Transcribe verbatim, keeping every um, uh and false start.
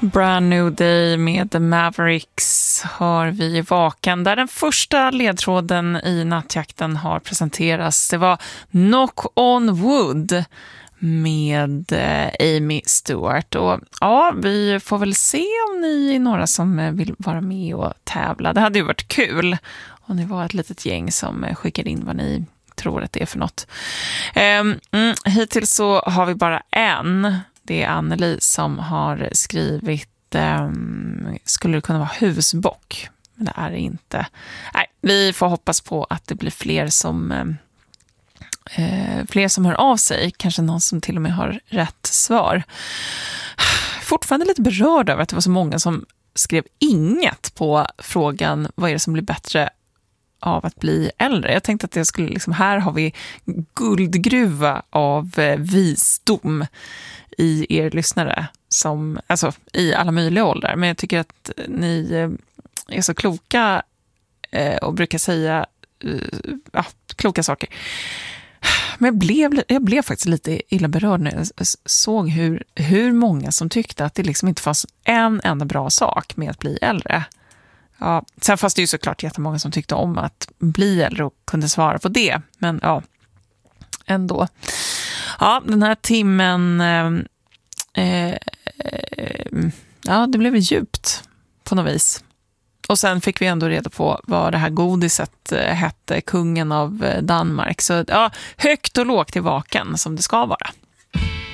Brand New Day med The Mavericks hör vi i Vakan, där den första ledtråden i nattjakten har presenterats. Det var Knock on Wood med Amy Stewart. Och ja, vi får väl se om ni är några som vill vara med och tävla. Det hade ju varit kul om det var ett litet gäng som skickade in vad ni tror att det är för något. Um, mm, hittills så har vi bara en. Det är Anneli som har skrivit um, skulle det kunna vara husbock, men det är det inte. Nej, vi får hoppas på att det blir fler som um, uh, fler som hör av sig, kanske någon som till och med har rätt svar. Fortfarande lite berörd över att det var så många som skrev inget på frågan vad är det som blir bättre av att bli äldre. Jag tänkte att jag skulle liksom, här har vi guldgruva av eh, visdom i er lyssnare, som, alltså i alla möjliga åldrar. Men jag tycker att ni eh, är så kloka eh, och brukar säga eh, ja, kloka saker. Men jag blev, jag blev faktiskt lite illa berörd när jag såg hur, hur många som tyckte att det liksom inte fanns en enda bra sak med att bli äldre. Ja, sen fanns det ju såklart jättemånga som tyckte om att bli äldre och kunde svara på det. Men ja, ändå. Ja, den här timmen eh, eh, ja, det blev djupt på något vis. Och sen fick vi ändå reda på vad det här godiset hette, kungen av Danmark. Så ja, högt och lågt i Vakan som det ska vara.